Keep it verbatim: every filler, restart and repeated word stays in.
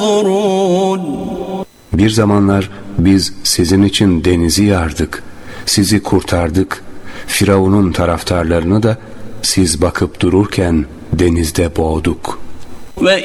Bir zamanlar biz sizin için denizi yardık, sizi kurtardık, Firavun'un taraftarlarını da siz bakıp dururken denizde boğduk.